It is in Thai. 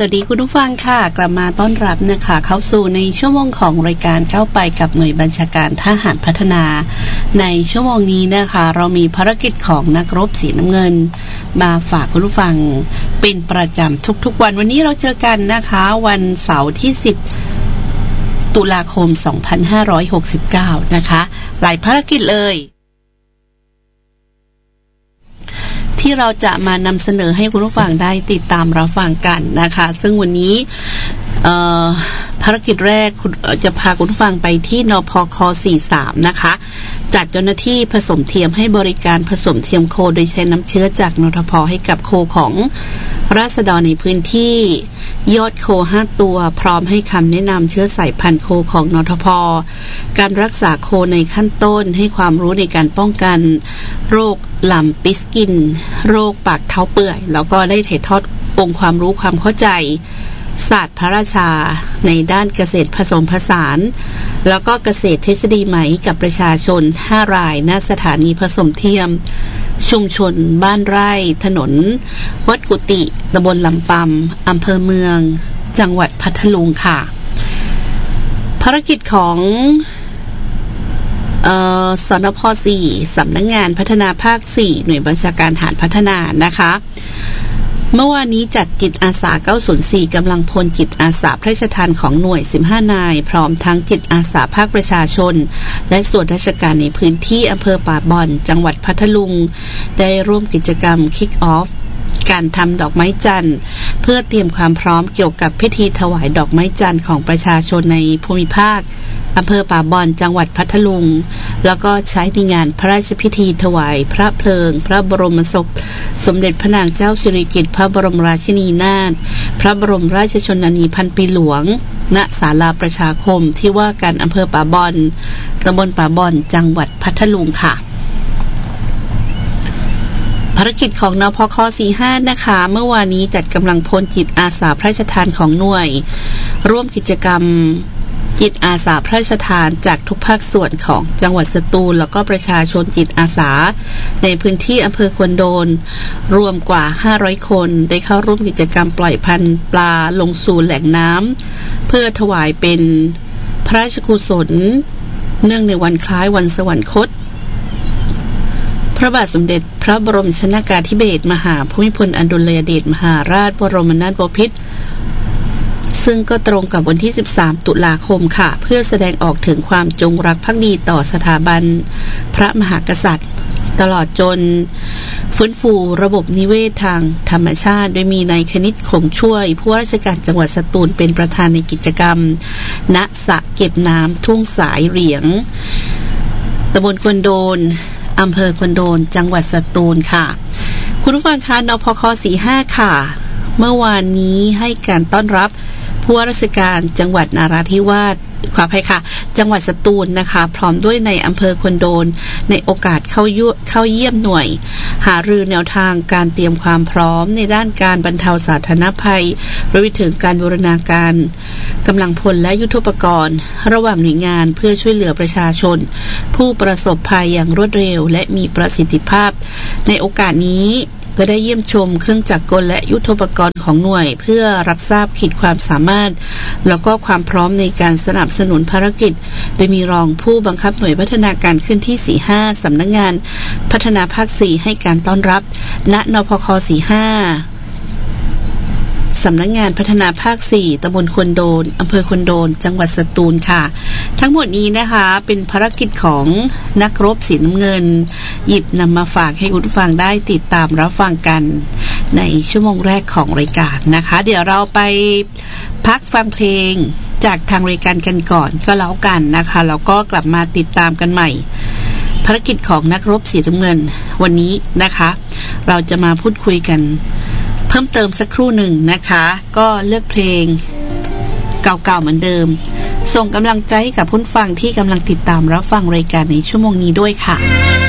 วัสดีคุณผู้ฟังค่ะกลับมาต้อนรับนะคะเข้าสู่ในชั่วโมงของรายการก้าวไปกับหน่วยบัญชาการทหารพัฒนาในชั่วโมงนี้นะคะเรามีภารกิจของนักรบสีน้ำเงินมาฝากคุณผู้ฟังเป็นประจำทุกๆวันนี้เราเจอกันนะคะวันเสาร์ที่10ตุลาคม2569นะคะหลายภารกิจเลยที่เราจะมานำเสนอให้คุณผู้ฟังได้ติดตามรับฟังกันนะคะซึ่งวันนี้ภารกิจแรกจะพาคุณผู้ฟังไปที่นพค43นะคะจัดเจ้าหน้าที่ผสมเทียมให้บริการผสมเทียมโคโดยใช้น้ำเชื้อจากนทพให้กับโคของราษฎรในพื้นที่ยอดโค5ตัวพร้อมให้คำแนะนำเชื้อสายพันธุ์โคของนทพการรักษาโคในขั้นต้นให้ความรู้ในการป้องกันโรคลำปิสกินโรคปากเท้าเปื่อยแล้วก็ได้ถ่ายทอดองค์ความรู้ความเข้าใจศาสตร์พระราชาในด้านเกษตรผสมผสานแล้วก็เกษตรทฤษฎีใหม่กับประชาชน5รายณสถานีผสมเทียมชุมชนบ้านไร่ถนนวัดกุฏิตำบลลำปำอำเภอเมืองจังหวัดพัทลุงค่ะภารกิจของสนพ4สำนักงานพัฒนาภาค4หน่วยบัญชาการทหารพัฒนานะคะเมื่อวานนี้จัดจิตอาสา904กำลังพลจิตอาสาพระราชทานของหน่วย15นายพร้อมทั้งจิตอาสาภาคประชาชนและส่วนราชการในพื้นที่อำเภอป่าบอนจังหวัดพัทลุงได้ร่วมกิจกรรม Kick Off การทำดอกไม้จันทร์เพื่อเตรียมความพร้อมเกี่ยวกับพิธีถวายดอกไม้จันทร์ของประชาชนในภูมิภาคอำเภอป่าบอนจังหวัดพัทลุงแล้วก็ใช้ในงานพระราชพิธีถวายพระเพลิงพระบรมศพสมเด็จพระนางเจ้าสิริกิติ์พระบรมราชินีนาถพระบรมราชชนนีพันปีหลวงณศาลาประชาคมที่ว่าการอำเภอป่าบอนตำบลป่าบอนจังหวัดพัทลุงค่ะภารกิจของนพค45นะคะเมื่อวานนี้จัดกำลังพลจิตอาสาพระราชทานของหน่วยร่วมกิจกรรมจิตอาสาพระราชทานจากทุกภาคส่วนของจังหวัดสตูลแล้วก็ประชาชนจิตอาสาในพื้นที่อำเภอควนโดนรวมกว่า500คนได้เข้าร่วมกิจกรรมปล่อยพันธุ์ปลาลงสู่แหล่งน้ำเพื่อถวายเป็นพระราชกุศลเนื่องในวันคล้ายวันสวรรคตพระบาทสมเด็จพระบรมชนกาธิเบศรมหาภูมิพลอดุลยเดชมหาราชบรมนาถบพิตรซึ่งก็ตรงกับวันที่13ตุลาคมค่ะเพื่อแสดงออกถึงความจงรักภักดีต่อสถาบันพระมหากษัตริย์ตลอดจนฟื้นฟูระบบนิเวศทางธรรมชาติโดยมีนายคณิตคงช่วยผู้ว่าราชการจังหวัดสตูลเป็นประธานในกิจกรรมณสระเก็บน้ำทุ่งสายเหรียงตำบลควนโดนอำเภอควนโดนจังหวัดสตูลค่ะคุณผู้ฟังคะนพค45ค่ะเมื่อวานนี้ให้การต้อนรับผู้ว่าราชการจังหวัดนราธิวาสขออภัยค่ะจังหวัดสตูลนะคะพร้อมด้วยในอำเภอควนโดนในโอกาสเข้าเยี่ยมหน่วยหารือแนวทางการเตรียมความพร้อมในด้านการบรรเทาสาธารณภัยรวมถึงการบูรณาการกำลังพลและยุทโธปกรณ์ระหว่างหน่วยงานเพื่อช่วยเหลือประชาชนผู้ประสบภัยอย่างรวดเร็วและมีประสิทธิภาพในโอกาสนี้ก็ได้เยี่ยมชมเครื่องจักรกลและยุทโธปกรณ์ของหน่วยเพื่อรับทราบขีดความสามารถแล้วก็ความพร้อมในการสนับสนุนภารกิจโดยมีรองผู้บังคับหน่วยพัฒนาการขึ้นที่45สำนักงานพัฒนาภาค4ให้การต้อนรับณนพค45สำนักงานพัฒนาภาค4ตำบลควนโดนอำเภอควนโดนจังหวัดสตูลค่ะทั้งหมดนี้นะคะเป็นภารกิจของนักรบสีน้ำเงินหยิบนำมาฝากให้คุณผู้ฟังได้ติดตามรับฟังกันในชั่วโมงแรกของรายการนะคะเดี๋ยวเราไปพักฟังเพลงจากทางรายการกันก่อนก็แล้วกันนะคะแล้วก็กลับมาติดตามกันใหม่ภารกิจของนักรบสีน้ำเงินวันนี้นะคะเราจะมาพูดคุยกันเพิ่มเติมสักครู่หนึ่งนะคะก็เลือกเพลงเก่าๆเหมือนเดิมส่งกำลังใจให้กับผู้ฟังที่กำลังติดตามรับฟังรายการในชั่วโมงนี้ด้วยค่ะ